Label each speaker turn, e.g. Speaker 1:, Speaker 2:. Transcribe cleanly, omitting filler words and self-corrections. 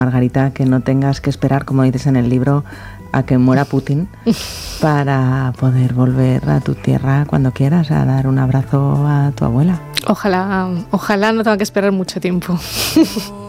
Speaker 1: Margarita, que no tengas que esperar, como dices en el libro, a que muera Putin para poder volver a tu tierra cuando quieras, a dar un abrazo a tu abuela.
Speaker 2: Ojalá no tenga que esperar mucho tiempo.